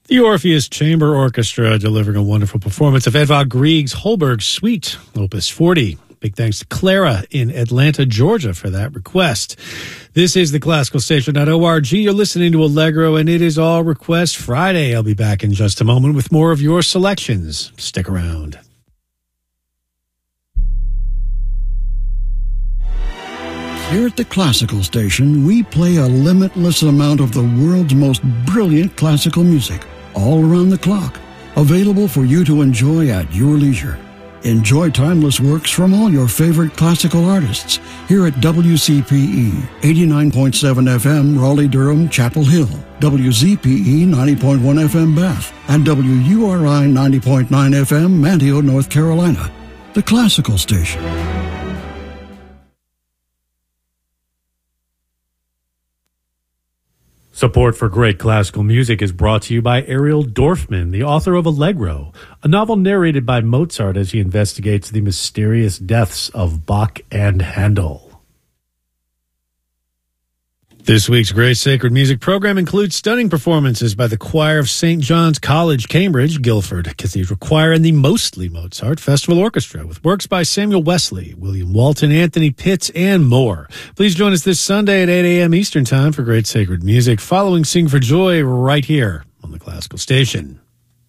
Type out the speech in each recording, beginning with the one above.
The Orpheus Chamber Orchestra delivering a wonderful performance of Edvard Grieg's Holberg Suite, Opus 40. Big thanks to Clara in Atlanta, Georgia for that request. This is the classicalstation.org. You're listening to Allegro, and it is All Request Friday. I'll be back in just a moment with more of your selections. Stick around. Here at the Classical Station, we play a limitless amount of the world's most brilliant classical music, all around the clock, available for you to enjoy at your leisure. Enjoy timeless works from all your favorite classical artists here at WCPE 89.7 FM Raleigh-Durham Chapel Hill, WZPE 90.1 FM Bath, and WURI 90.9 FM Manteo, North Carolina. The Classical Station. Support for great classical music is brought to you by Ariel Dorfman, the author of Allegro, a novel narrated by Mozart as he investigates the mysterious deaths of Bach and Handel. This week's Great Sacred Music program includes stunning performances by the choir of St. John's College, Cambridge, Guildford Cathedral Choir, and the Mostly Mozart Festival Orchestra, with works by Samuel Wesley, William Walton, Anthony Pitts, and more. Please join us this Sunday at 8 a.m. Eastern Time for Great Sacred Music, following Sing for Joy right here on the Classical Station.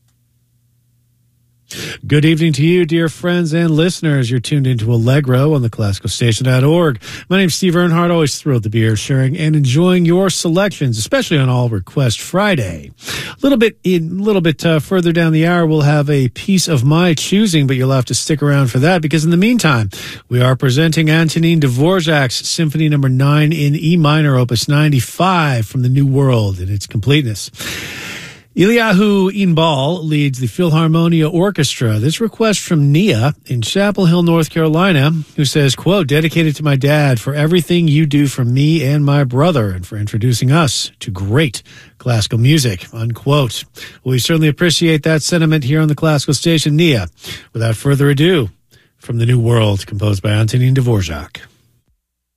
Good evening to you, dear friends and listeners. You're tuned into Allegro on the classicalstation.org. My name's Steve Earnhardt, always thrilled to be here sharing and enjoying your selections, especially on All Request Friday. A little bit further down the hour, we'll have a piece of my choosing, but you'll have to stick around for that because in the meantime, we are presenting Antonin Dvorak's Symphony No. 9 in E minor, Opus 95 from the New World in its completeness. Eliyahu Inbal leads the Philharmonia Orchestra. This request from Nia in Chapel Hill, North Carolina, who says, quote, dedicated to my dad for everything you do for me and my brother and for introducing us to great classical music, unquote. Well, we certainly appreciate that sentiment here on the Classical Station, Nia. Without further ado, from the New World, composed by Antonin Dvorak.